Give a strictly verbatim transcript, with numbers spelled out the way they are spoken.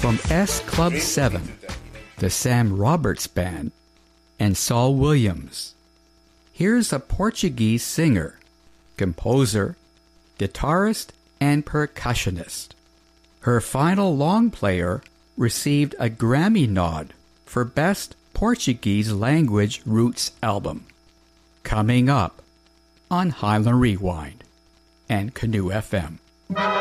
From S Club seven, the Sam Roberts Band, and Saul Williams. Here's a Portuguese singer, composer, guitarist, and percussionist. Her final long player received a Grammy nod for Best Portuguese Language Roots Album. Coming up on Highland Rewind and Canoe F M.